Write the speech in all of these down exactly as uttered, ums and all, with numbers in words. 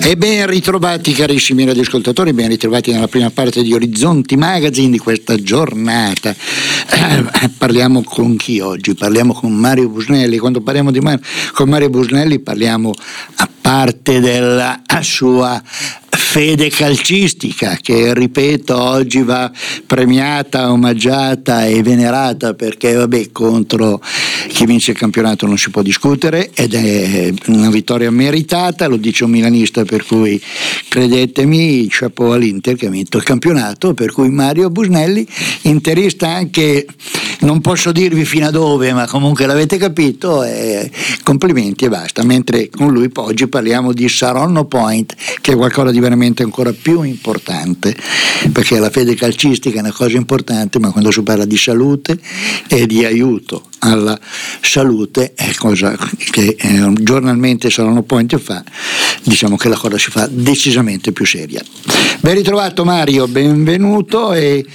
E ben ritrovati carissimi radioascoltatori, ben ritrovati nella prima parte di Orizzonti Magazine di questa giornata. Eh, parliamo con chi oggi? Parliamo con Mario Busnelli. Quando parliamo di Mario, con Mario Busnelli parliamo, a parte della sua fede calcistica, che ripeto oggi va premiata, omaggiata e venerata, perché vabbè, contro chi vince il campionato non si può discutere ed è una vittoria meritata, lo dice un milanista, per cui credetemi, chapeau all'Inter che ha vinto il campionato, per cui Mario Busnelli, interista anche, non posso dirvi fino a dove, ma comunque l'avete capito, e complimenti e basta. Mentre con lui oggi parliamo di Saronno Point, che è qualcosa di veramente ancora più importante, perché la fede calcistica è una cosa importante, ma quando si parla di salute e di aiuto alla salute è cosa che eh, giornalmente Saronno Point fa, diciamo che la cosa si fa decisamente più seria. Ben ritrovato Mario, benvenuto, e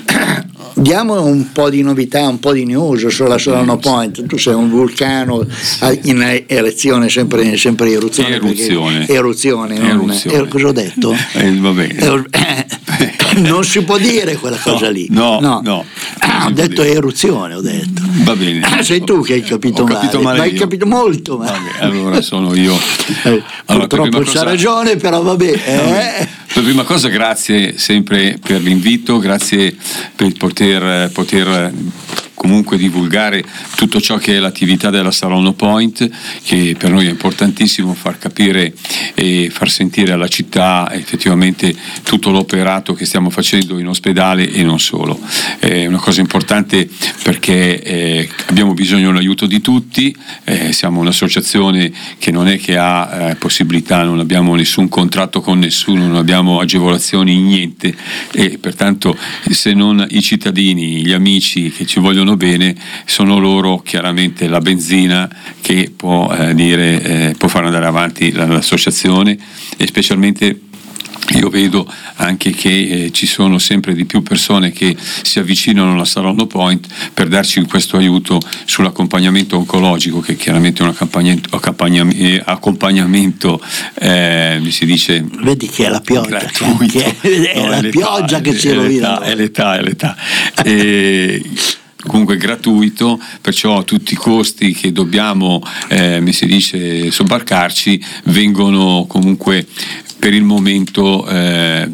diamo un po' di novità, un po' di news sulla Saronno Point. Tu sei un vulcano in erezione, sempre, sempre eruzione. Eruzione. Eruzione, non, eruzione. Er, cosa ho detto? Eh, va bene. Eh, non si può dire quella cosa no, lì. No, no. no ah, ho detto dire. eruzione, ho detto. Va bene. Ah, sei tu che hai capito ho male. Capito male ma hai capito molto male. Vabbè, allora sono io. Eh, allora, purtroppo c'ha cosa... ragione, però vabbè. Eh. Per prima cosa grazie sempre per l'invito, grazie per poter, poter comunque divulgare tutto ciò che è l'attività della Saronno Point, che per noi è importantissimo far capire e far sentire alla città effettivamente tutto l'operato che stiamo facendo in ospedale e non solo. È una cosa importante perché eh, abbiamo bisogno dell'aiuto di tutti, eh, siamo un'associazione che non è che ha eh, possibilità, non abbiamo nessun contratto con nessuno, non abbiamo agevolazioni, niente, e pertanto se non i cittadini, gli amici che ci vogliono bene, sono loro chiaramente la benzina che può eh, dire eh, può far andare avanti l'associazione, e specialmente io vedo anche che eh, ci sono sempre di più persone che si avvicinano alla Saronno Point per darci questo aiuto sull'accompagnamento oncologico, che chiaramente è un accompagnamento, accompagnamento, accompagnamento eh, mi si dice, vedi che è la pioggia, che è, è no, la è pioggia che ci rovina, è l'età, è l'età, e comunque gratuito, perciò tutti i costi che dobbiamo eh, mi si dice sobbarcarci vengono comunque per il momento eh,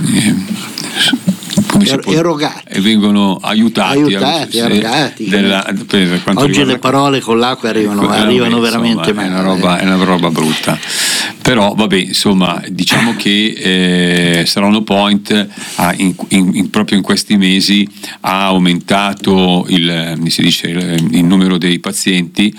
come si può, erogati e vengono aiutati, aiutati eh, erogati della, per quanto oggi riguarda, le parole con l'acqua arrivano, eh, arrivano vabbè, veramente insomma, male. È una roba, è una roba brutta, però vabbè, insomma, diciamo che eh, Saronno Point ha in, in, in, proprio in questi mesi ha aumentato il, mi si dice, il, il numero dei pazienti,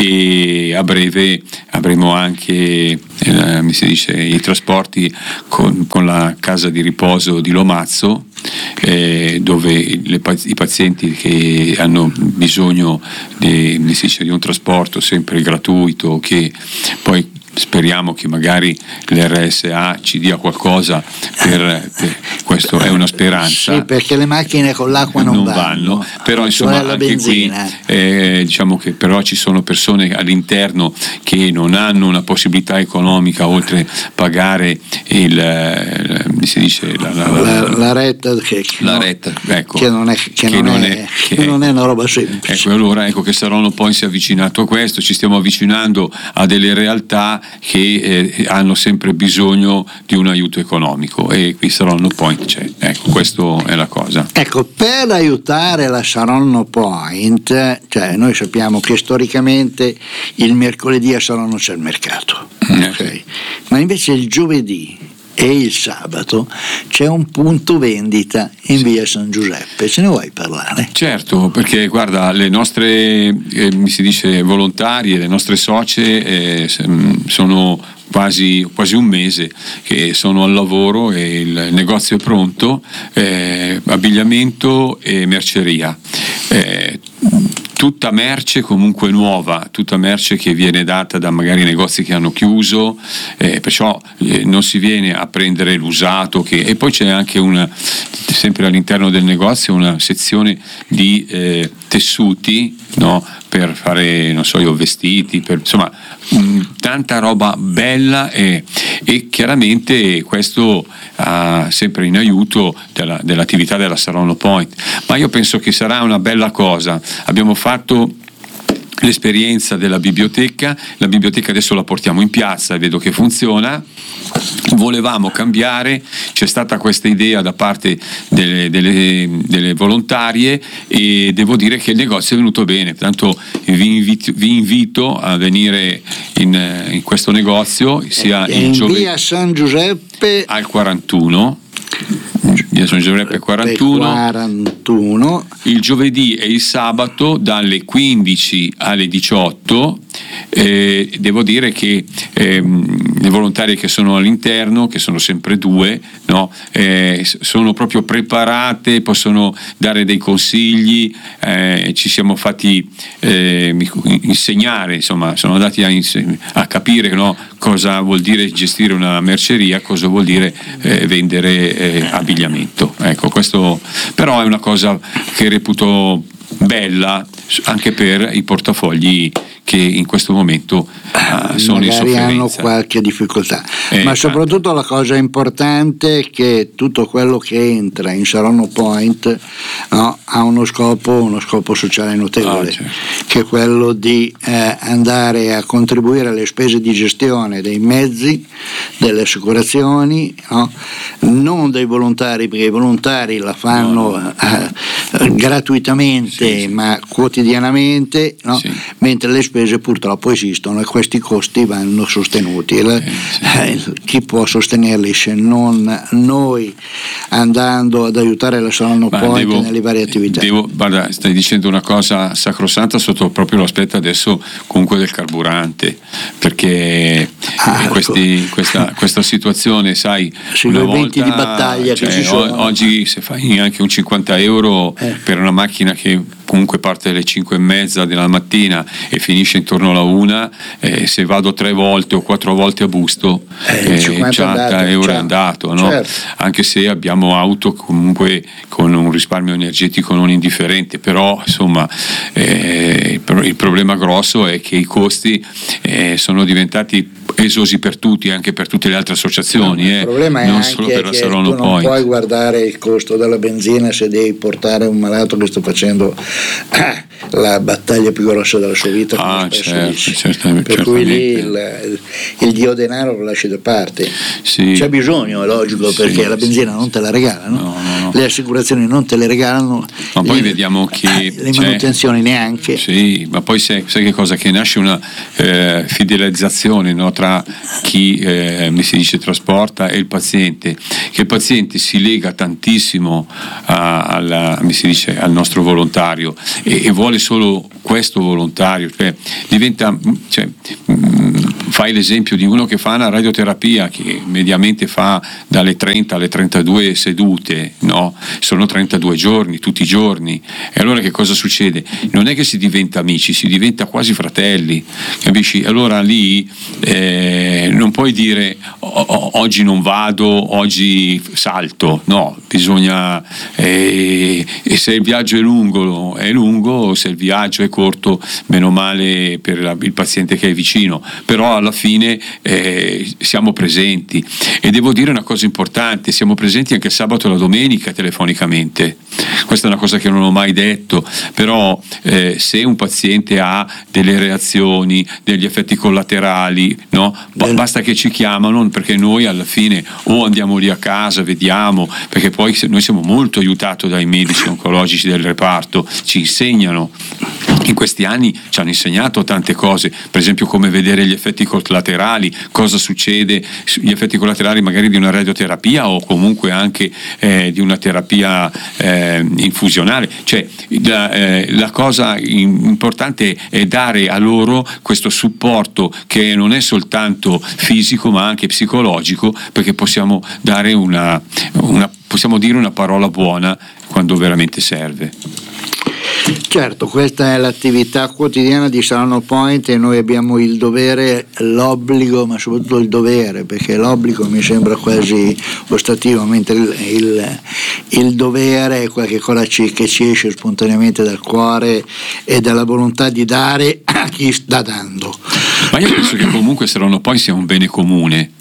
e a breve avremo anche eh, mi si dice i trasporti con, con la casa di riposo di Lomazzo, eh, dove le, i pazienti che hanno bisogno di, mi si dice, di un trasporto sempre gratuito, che poi speriamo che magari l'R S A ci dia qualcosa per, per questo, è una speranza. Sì, perché le macchine con l'acqua non, non vanno, vanno, però insomma anche benzina. qui eh, diciamo che però ci sono persone all'interno che non hanno una possibilità economica oltre pagare il, eh, mi si dice la, la, la, la, la retta, che, la no, retta ecco, che non è, che che non non è, è, che che non è una roba semplice. Ecco, allora ecco che Saronno poi si è avvicinato a questo, ci stiamo avvicinando a delle realtà che eh, hanno sempre bisogno di un aiuto economico, e qui Saronno Point c'è, ecco, questa è la cosa. Ecco, per aiutare la Saronno Point, cioè noi sappiamo che storicamente il mercoledì a Saronno c'è il mercato, eh. okay? Ma invece il giovedì e il sabato c'è un punto vendita in via San Giuseppe, ce ne vuoi parlare? Certo, perché guarda, le nostre eh, mi si dice volontarie, le nostre socie eh, sono quasi, quasi un mese che sono al lavoro e il negozio è pronto, eh, abbigliamento e merceria. Eh, tutta merce comunque nuova, tutta merce che viene data da magari negozi che hanno chiuso, eh, perciò eh, non si viene a prendere l'usato, che, e poi c'è anche una, sempre all'interno del negozio, una sezione di eh, tessuti, no? Per fare, non so io, vestiti, per, insomma mh, tanta roba bella, e, e chiaramente questo uh, sempre in aiuto della, dell'attività della Saronno Point. Ma io penso che sarà una bella cosa. Abbiamo fatto l'esperienza della biblioteca, la biblioteca adesso la portiamo in piazza e vedo che funziona. Volevamo cambiare, c'è stata questa idea da parte delle, delle, delle volontarie e devo dire che il negozio è venuto bene, tanto vi invito, vi invito a venire in, in questo negozio, sia in il giovedì via San Giuseppe al quarantuno, via San Giuseppe quarantuno, quarantuno, il giovedì e il sabato dalle quindici alle diciotto. Eh, devo dire che ehm, le volontarie che sono all'interno, che sono sempre due, no? eh, sono proprio preparate, possono dare dei consigli, eh, ci siamo fatti eh, insegnare, insomma, sono andati a, inse- a capire, no? Cosa vuol dire gestire una merceria, cosa vuol dire eh, vendere eh, abbigliamento. Ecco, questo però è una cosa che reputo bella anche per i portafogli che in questo momento uh, sono in sofferenza. Magari hanno qualche difficoltà, eh, ma soprattutto la cosa importante è che tutto quello che entra in Saronno Point, no, ha uno scopo, uno scopo sociale notevole, ah, certo. che è quello di eh, andare a contribuire alle spese di gestione dei mezzi, delle assicurazioni, no? Non dei volontari, perché i volontari la fanno no, no. Eh, gratuitamente, sì, sì. ma quotidianamente, no? Sì. Mentre le spese purtroppo esistono e questi costi vanno sostenuti. Eh, sì. eh, chi può sostenerli se non noi, andando ad aiutare la Saronno Point devo, nelle varie attività? Devo, guarda, stai dicendo una cosa sacrosanta sotto proprio l'aspetto adesso comunque del carburante, perché ah, questi, questa, questa situazione, sai, sui eventi di battaglia cioè, che ci sono. O, oggi se fai anche un cinquanta euro eh. per una macchina che comunque parte alle cinque e mezza della mattina e finisce intorno alla una, eh, se vado tre volte o quattro volte a Busto, eh, cinquanta euro è andato, no? Certo. Anche se abbiamo auto comunque con un risparmio energetico non indifferente, però insomma eh, il problema grosso è che i costi eh, sono diventati esosi per tutti, anche per tutte le altre associazioni, no, il problema eh, è non anche solo per la che Saronno tu non Point. puoi guardare il costo della benzina se devi portare un malato che sta facendo ah, la battaglia più grossa della sua vita, ah, certo, certamente, per cui lì il, il dio denaro lo lasci da parte. Sì. C'è bisogno, è logico, sì, perché la benzina sì. non te la regalano, no, no, no. le assicurazioni non te le regalano, ma poi le, vediamo che le manutenzioni neanche. Sì, ma poi sai, sai che cosa? Che nasce una eh, fidelizzazione, no, tra chi eh, mi si dice trasporta e il paziente, che il paziente si lega tantissimo a, alla, mi si dice, al nostro volontario e, e vuole solo questo volontario, cioè diventa, cioè, mh, fai l'esempio di uno che fa una radioterapia che mediamente fa dalle trenta alle trentadue sedute, no? Sono trentadue giorni, tutti i giorni, e allora che cosa succede? Non è che si diventa amici, si diventa quasi fratelli, capisci? Allora lì eh, non puoi dire o- oggi non vado, oggi salto, no, bisogna eh, e se il viaggio è lungo è lungo, se il viaggio è corto meno male per la, il paziente che è vicino, però alla fine eh, siamo presenti, e devo dire una cosa importante, siamo presenti anche il sabato e la domenica telefonicamente. Questa è una cosa che non ho mai detto, però eh, se un paziente ha delle reazioni, degli effetti collaterali, no? B- basta che ci chiamano, perché noi alla fine o andiamo lì a casa, vediamo, perché poi noi siamo molto aiutati dai medici oncologici del reparto, ci insegnano. In questi anni ci hanno insegnato tante cose, per esempio come vedere gli effetti collaterali, cosa succede, gli effetti collaterali magari di una radioterapia o comunque anche eh, di una terapia eh, infusionale. Cioè la, eh, la cosa importante è dare a loro questo supporto che non è soltanto fisico ma anche psicologico, perché possiamo dare una, una possiamo dire una parola buona quando veramente serve. Certo, questa è l'attività quotidiana di Saronno Point e noi abbiamo il dovere, l'obbligo, ma soprattutto il dovere, perché l'obbligo mi sembra quasi ostativo, mentre il, il, il dovere è qualcosa che ci esce spontaneamente dal cuore e dalla volontà di dare a chi sta dando. Ma io penso che comunque Saronno Point sia un bene comune,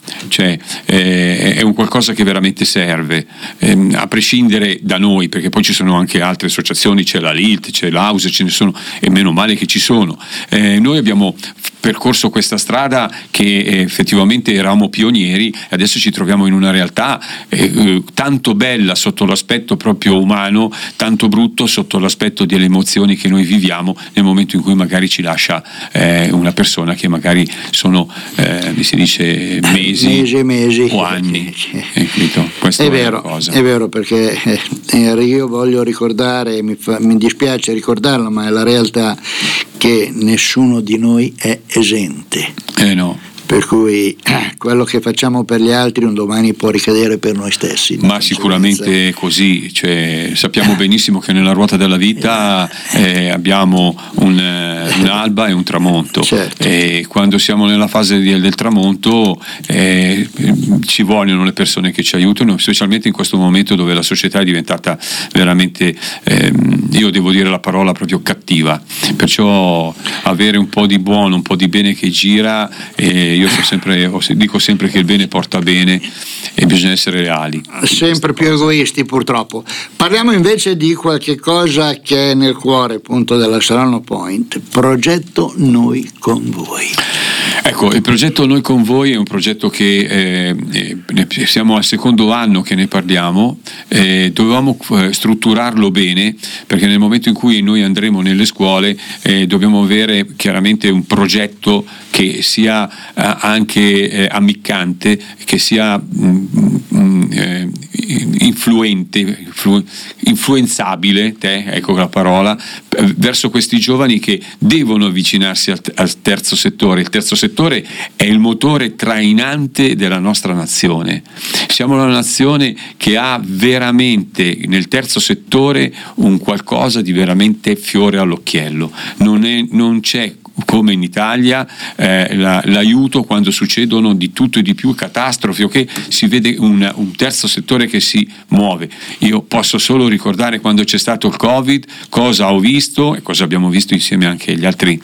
cioè eh, è un qualcosa che veramente serve, eh, a prescindere da noi, perché poi ci sono anche altre associazioni, c'è la L I T, c'è l'A U S, ce ne sono, e meno male che ci sono. Eh, noi abbiamo percorso questa strada che eh, effettivamente eravamo pionieri, adesso ci troviamo in una realtà eh, tanto bella sotto l'aspetto proprio umano, tanto brutto sotto l'aspetto delle emozioni che noi viviamo nel momento in cui magari ci lascia eh, una persona che magari sono eh, mi si dice mesi, mesi, mesi. o anni. Eh, Questo è, è vero, cosa. è vero, perché eh, io voglio ricordare, mi, fa, mi dispiace ricordarlo, ma è la realtà, che nessuno di noi è esente. Eh no. Per cui eh, quello che facciamo per gli altri un domani può ricadere per noi stessi. Ma sicuramente è così, cioè, sappiamo benissimo che nella ruota della vita eh, abbiamo un, un'alba e un tramonto, certo. E quando siamo nella fase di, del tramonto eh, ci vogliono le persone che ci aiutano, specialmente in questo momento dove la società è diventata veramente, eh, io devo dire la parola proprio cattiva, perciò avere un po' di buono, un po' di bene che gira, eh, io so sempre, dico sempre che il bene porta bene e bisogna essere reali. Sempre più cosa. Egoisti purtroppo. Parliamo invece di qualche cosa che è nel cuore appunto della Salerno Point, progetto Noi con Voi. Ecco, il progetto Noi con Voi è un progetto che eh, eh, siamo al secondo anno che ne parliamo, eh, dovevamo eh, strutturarlo bene, perché nel momento in cui noi andremo nelle scuole eh, dobbiamo avere chiaramente un progetto che sia eh, anche eh, ammiccante, che sia mh, mh, eh, influente, influ, influenzabile, te, ecco la parola, verso questi giovani che devono avvicinarsi al, al terzo settore. Il terzo settore è il motore trainante della nostra nazione. Siamo una nazione che ha veramente nel terzo settore un qualcosa di veramente fiore all'occhiello. Non, è, non c'è come in Italia eh, la, l'aiuto quando succedono di tutto e di più catastrofi, o che si vede un, un terzo settore che si muove. Io posso solo ricordare quando c'è stato il Covid, cosa ho visto e cosa abbiamo visto insieme anche agli altri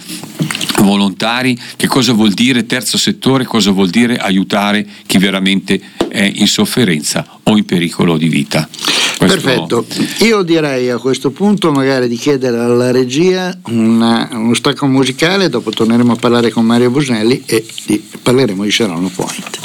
volontari, che cosa vuol dire terzo settore, cosa vuol dire aiutare chi veramente è in sofferenza o in pericolo di vita. Questo... Perfetto, io direi a questo punto magari di chiedere alla regia una, uno stacco musicale, dopo torneremo a parlare con Mario Busnelli e di, parleremo di Salerno Point.